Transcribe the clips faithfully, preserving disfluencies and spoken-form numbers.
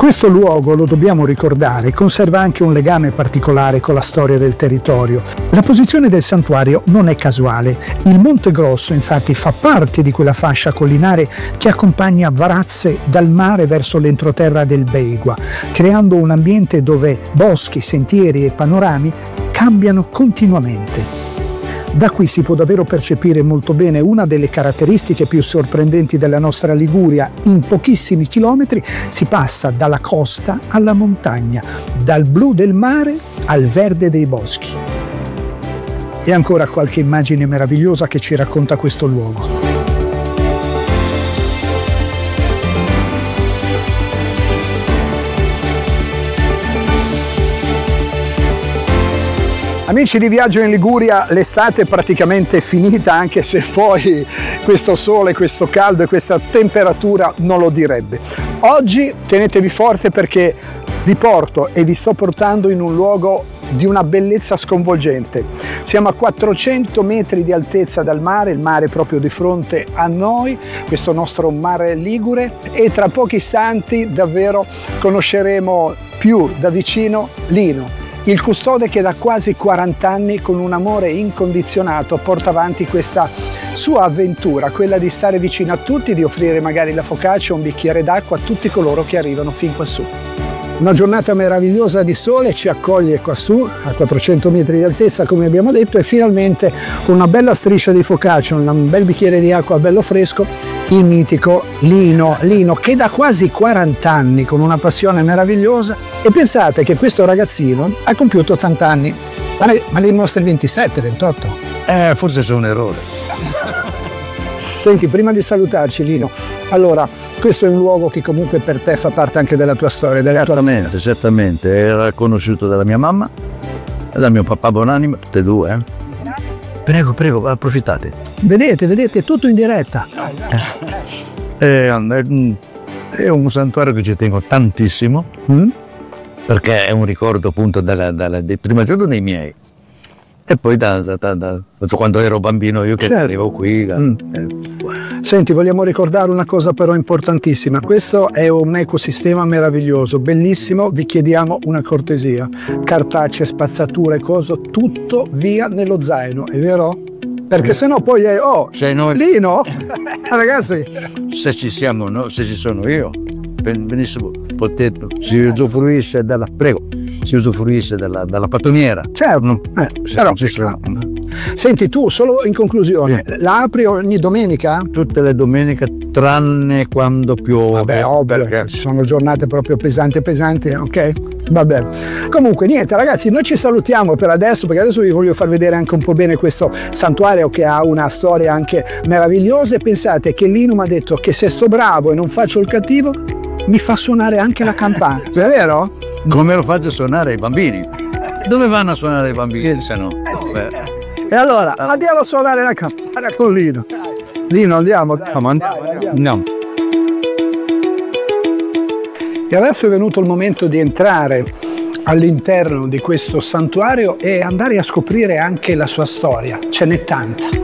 Questo luogo, lo dobbiamo ricordare, conserva anche un legame particolare con la storia del territorio. La posizione del santuario non è casuale. Il Monte Grosso, infatti, fa parte di quella fascia collinare che accompagna Varazze dal mare verso l'entroterra del Beigua, creando un ambiente dove boschi, sentieri e panorami cambiano continuamente. Da qui si può davvero percepire molto bene una delle caratteristiche più sorprendenti della nostra Liguria. In pochissimi chilometri si passa dalla costa alla montagna, dal blu del mare al verde dei boschi. E ancora qualche immagine meravigliosa che ci racconta questo luogo. Amici di Viaggio in Liguria, l'estate è praticamente finita, anche se poi questo sole, questo caldo e questa temperatura non lo direbbe. Oggi tenetevi forte perché vi porto e vi sto portando in un luogo di una bellezza sconvolgente. Siamo a quattrocento metri di altezza dal mare, il mare proprio di fronte a noi, questo nostro mare ligure, e tra pochi istanti davvero conosceremo più da vicino Lino, il custode che da quasi quaranta anni con un amore incondizionato porta avanti questa sua avventura, quella di stare vicino a tutti, di offrire magari la focaccia o un bicchiere d'acqua a tutti coloro che arrivano fin quassù. Una giornata meravigliosa di sole ci accoglie quassù a quattrocento metri di altezza, come abbiamo detto, e finalmente con una bella striscia di focaccia, un bel bicchiere di acqua bello fresco, il mitico Lino, Lino che da quasi quaranta anni con una passione meravigliosa. E pensate che questo ragazzino ha compiuto ottanta anni, ma ne, ma ne dimostra ventisette, ventotto. Eh, forse c'è un errore. Senti, prima di salutarci Lino, allora, questo è un luogo che comunque per te fa parte anche della tua storia. Della Esattamente, tua... esattamente. Era conosciuto dalla mia mamma e dal mio papà buonanima, tutte e due. Eh. Prego, prego, approfittate. Vedete, vedete, tutto in diretta. Eh, è un santuario che ci tengo tantissimo, mm? perché è un ricordo appunto della, della, del primo giorno dei miei. E poi da, da, da, da quando ero bambino io che certo. arrivo qui. Mm. Eh. Senti, vogliamo ricordare una cosa però importantissima. Questo è un ecosistema meraviglioso, bellissimo. Vi chiediamo una cortesia. Cartacce, spazzature, cose, tutto via nello zaino, è vero? Perché sennò poi è, oh, se noi... Lino, ragazzi. Se ci siamo, no? Se ci sono io, benissimo, potete, si usufruisce della, prego, si usufruisce della, della pattumiera. Certo, eh, però, ci sono. Senti, tu, solo in conclusione, sì. la apri ogni domenica? Tutte le domeniche, tranne quando piove. Vabbè, ovvio, perché ci sono giornate proprio pesanti pesanti, ok? Vabbè. Comunque, niente, ragazzi, noi ci salutiamo per adesso, perché adesso vi voglio far vedere anche un po' bene questo santuario che ha una storia anche meravigliosa. E pensate che Lino mi ha detto che se sto bravo e non faccio il cattivo, mi fa suonare anche la campana. È vero? Come lo faccio suonare i bambini? Dove vanno a suonare i bambini se no? Eh sì, eh. E allora andiamo a suonare la campana con Lino. Lino, andiamo. Dai, andiamo, andiamo, andiamo. andiamo. E adesso è venuto il momento di entrare all'interno di questo santuario e andare a scoprire anche la sua storia. Ce n'è tanta.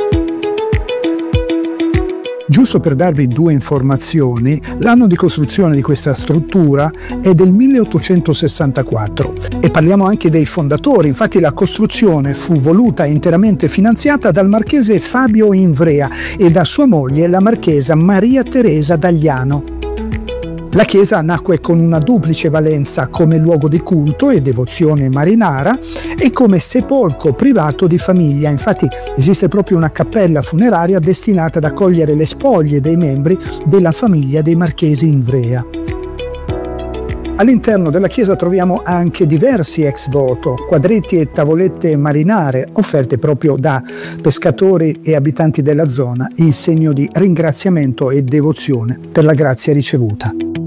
Giusto per darvi due informazioni, l'anno di costruzione di questa struttura è del milleottocentosessantaquattro e parliamo anche dei fondatori. Infatti la costruzione fu voluta e interamente finanziata dal marchese Fabio Invrea e da sua moglie, la marchesa Maria Teresa Dagliano. La chiesa nacque con una duplice valenza come luogo di culto e devozione marinara e come sepolcro privato di famiglia. Infatti esiste proprio una cappella funeraria destinata ad accogliere le spoglie dei membri della famiglia dei marchesi Invrea. All'interno della chiesa troviamo anche diversi ex voto, quadretti e tavolette marinare offerte proprio da pescatori e abitanti della zona in segno di ringraziamento e devozione per la grazia ricevuta.